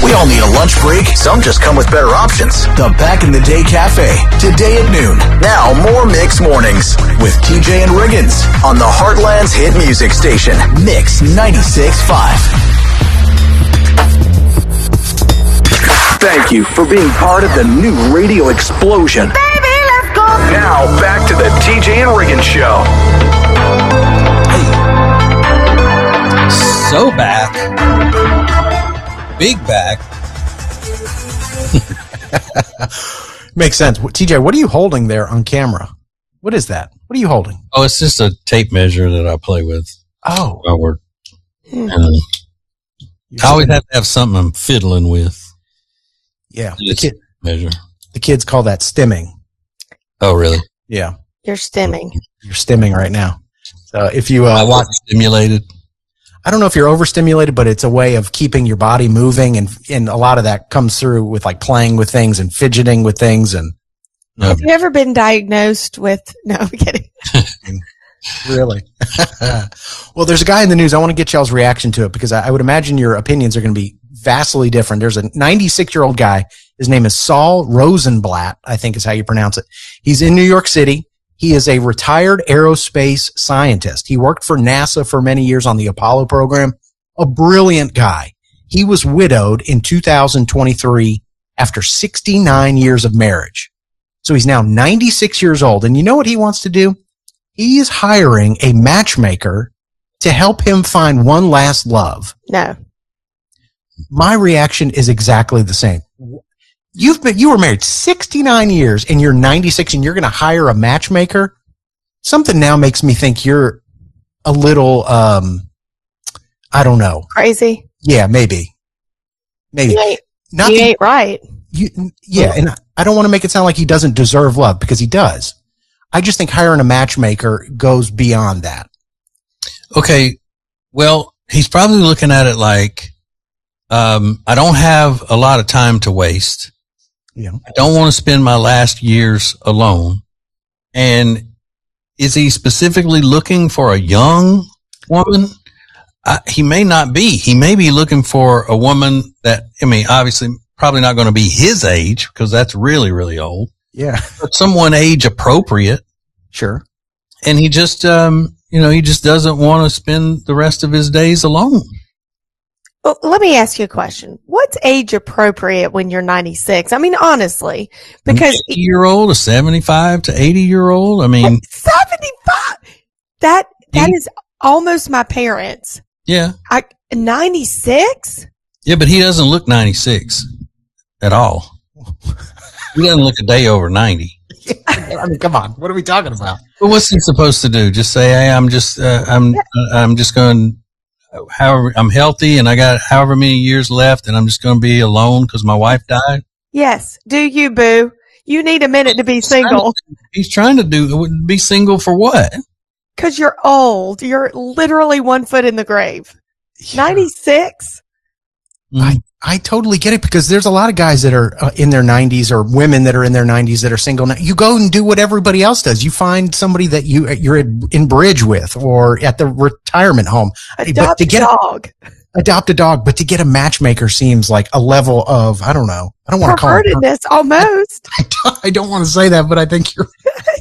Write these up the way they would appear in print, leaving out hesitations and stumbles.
We all need a lunch break. Some just come with better options. The Back in the Day Cafe. Today at noon. Now more Mix Mornings with TJ and Riggins on the Heartland's hit music station, Mix 96.5. Thank you for being part of the new radio explosion. Baby, let's go. Now back to the TJ and Riggins Show. So back. Big back. Makes sense. TJ, what are you holding there on camera? What is that? What are you holding? Oh, it's just a tape measure that I play with. Oh. While we're, I always have to have something I'm fiddling with. Yeah. Measure. The kids call that stimming. Oh, really? Yeah. You're stimming. You're stimming right now. So if you watch stimulated. I don't know if you're overstimulated, but it's a way of keeping your body moving, and a lot of that comes through with like playing with things and fidgeting with things. And have you ever been diagnosed with? No, I'm kidding. Really? Well, there's a guy in the news. I want to get y'all's reaction to it because I would imagine your opinions are going to be vastly different. There's a 96-year-old guy. His name is Saul Rosenblatt, I think is how you pronounce it. He's in New York City. He is a retired aerospace scientist. He worked for NASA for many years on the Apollo program. A brilliant guy. He was widowed in 2023 after 69 years of marriage. So he's now 96 years old. And you know what he wants to do? He is hiring a matchmaker to help him find one last love. No. My reaction is exactly the same. You were married 69 years and you're 96 and you're going to hire a matchmaker. Something now makes me think you're a little, I don't know. Crazy. Yeah, maybe. You ain't right. Yeah. And I don't want to make it sound like he doesn't deserve love because he does. I just think hiring a matchmaker goes beyond that. Okay. Well, he's probably looking at it like, I don't have a lot of time to waste. Yeah. I don't want to spend my last years alone. And is he specifically looking for a young woman? He may not be. He may be looking for a woman that, I mean, obviously probably not going to be his age because that's really, really old. Yeah. But someone age appropriate. Sure. And he just, he just doesn't want to spend the rest of his days alone. Well, let me ask you a question. What's age appropriate when you're 96? I mean, honestly, because an 80-year-old, a 75 to 80-year-old. I mean, 75. That is almost my parents. Yeah. 96? Yeah, but he doesn't look 96 at all. He doesn't look a day over 90. I mean, come on. What are we talking about? But what's he supposed to do? Just say, hey, I'm just going, however, I'm healthy and I got however many years left and I'm just going to be alone because my wife died? Yes. Do you, boo? You need a minute to be single. He's trying to be single for what? Because you're old. You're literally 1 foot in the grave. Yeah. 96? I totally get it because there's a lot of guys that are in their 90s or women that are in their 90s that are single now. You go and do what everybody else does. You find somebody that you're in bridge with or at the retirement home. Adopt a dog. Adopt a dog, but to get a matchmaker seems like a level of, I don't know. I don't want to call it pervertedness, almost. I don't want to say that, but I think you're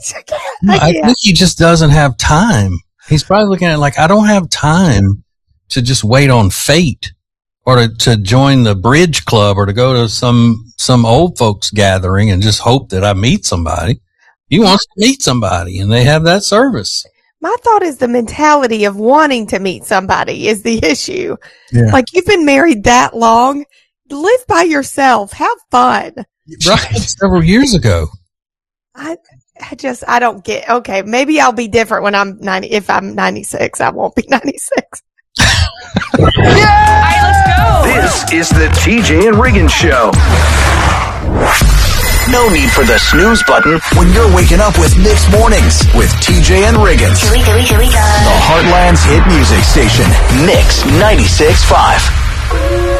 I think he just doesn't have time. He's probably looking at it like, I don't have time to just wait on fate or to join the bridge club or to go to some old folks gathering and just hope that I meet somebody. He wants to meet somebody and they have that service. My thought is the mentality of wanting to meet somebody is the issue. Yeah. Like you've been married that long, live by yourself, have fun. Right. Several years ago. I don't get, okay, maybe I'll be different when I'm 90. If I'm 96, I won't be 96. Yeah! All right, let's go. This is the TJ and Riggins Show. No need for the snooze button when you're waking up with Mix Mornings with TJ and Riggins. Here we go. The Heartland's hit music station, Mix 96.5.